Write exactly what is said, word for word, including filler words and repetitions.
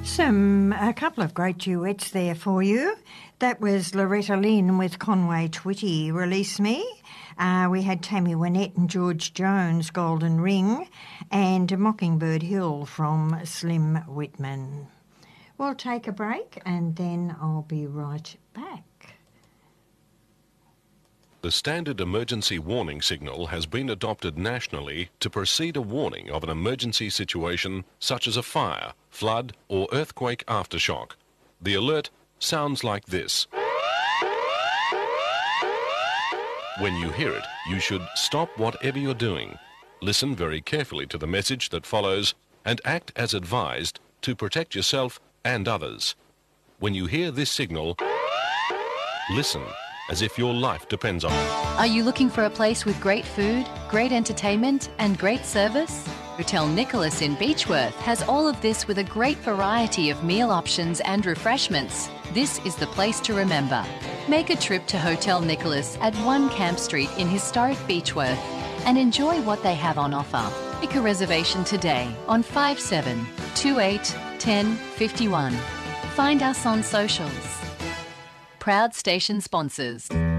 Some, a couple of great duets there for you. That was Loretta Lynn with Conway Twitty, Release Me. Uh, we had Tammy Wynette and George Jones, Golden Ring, and Mockingbird Hill from Slim Whitman. We'll take a break and then I'll be right back. The standard emergency warning signal has been adopted nationally to precede a warning of an emergency situation such as a fire, flood or earthquake aftershock. The alert sounds like this. When you hear it, you should stop whatever you're doing, listen very carefully to the message that follows, and act as advised to protect yourself and others. When you hear this signal, listen as if your life depends on it. Are you looking for a place with great food, great entertainment and great service? Hotel Nicholas in Beechworth has all of this with a great variety of meal options and refreshments. This is the place to remember. Make a trip to Hotel Nicholas at one Camp Street in historic Beechworth and enjoy what they have on offer. Make a reservation today on five seven two eight one zero five one. Find us on socials. Proud station sponsors.